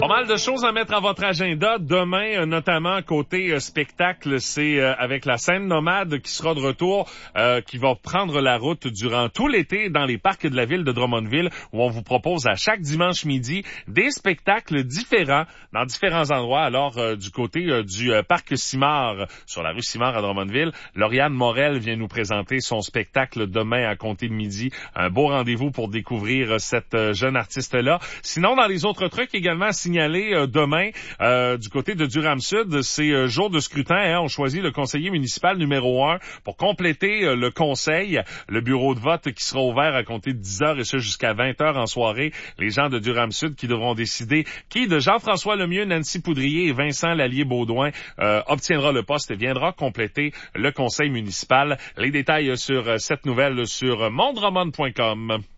mal de choses à mettre à votre agenda. Demain, notamment côté spectacle, c'est avec la scène nomade qui sera de retour, qui va prendre la route durant tout l'été dans les parcs de la ville de Drummondville, où on vous propose à chaque dimanche midi des spectacles différents dans différents endroits. Alors, du côté du parc Simard, sur la rue Simard à Drummondville, Lauriane Morel vient nous présenter son spectacle demain à compter de midi. Un beau rendez-vous pour découvrir cette jeune artiste-là. Sinon, dans les autres trucs également à signaler demain, du côté de Durham-Sud, c'est jour de scrutin. On choisit le conseiller municipal numéro 1 pour compléter le conseil, le bureau de vote qui sera ouvert à compter de 10h et ce jusqu'à 20h en soirée. Les gens de Durham-Sud qui devront décider qui de Jean-François Lemieux, Nancy Poudrier et Vincent Lallier-Baudouin obtiendra le poste et viendra compléter le conseil municipal. Les détails sur cette nouvelle sur mondroman.com.